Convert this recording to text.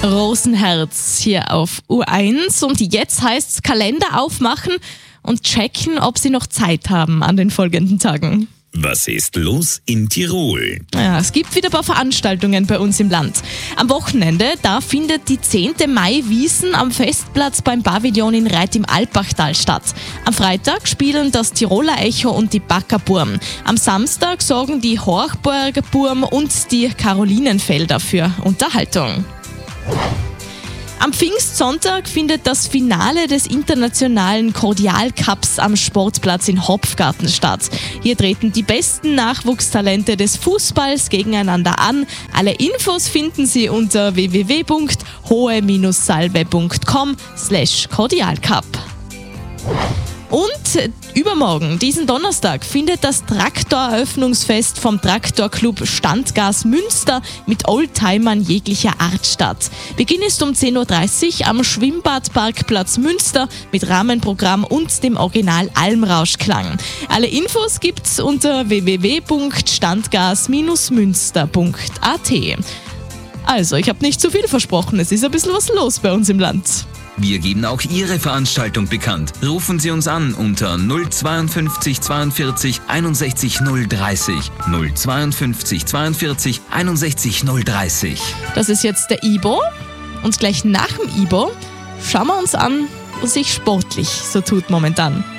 Rosenherz hier auf U1 und jetzt heißt es Kalender aufmachen und checken, ob Sie noch Zeit haben an den folgenden Tagen. Was ist los in Tirol? Ja, es gibt wieder ein paar Veranstaltungen bei uns im Land. Am Wochenende, da findet die 10. Mai-Wiesn am Festplatz beim Pavillon in Reit im Alpbachtal statt. Am Freitag spielen das Tiroler Echo und die Backerburm. Am Samstag sorgen die Horchburger Burm und die Karolinenfelder für Unterhaltung. Am Pfingstsonntag findet das Finale des internationalen Cordial Cups am Sportplatz in Hopfgarten statt. Hier treten die besten Nachwuchstalente des Fußballs gegeneinander an. Alle Infos finden Sie unter www.hohe-salve.com/cordialcup. Und übermorgen, diesen Donnerstag, findet das Traktoreröffnungsfest vom Traktorclub Standgas Münster mit Oldtimern jeglicher Art statt. Beginn ist um 10.30 Uhr am Schwimmbadparkplatz Münster mit Rahmenprogramm und dem Original Almrauschklang. Alle Infos gibt's unter www.standgas-münster.at. Also, ich habe nicht zu viel versprochen, es ist ein bisschen was los bei uns im Land. Wir geben auch Ihre Veranstaltung bekannt. Rufen Sie uns an unter 052 42 61 030. 052 42 61 030. Das ist jetzt der IBO und gleich nach dem IBO schauen wir uns an, was sich sportlich so tut momentan.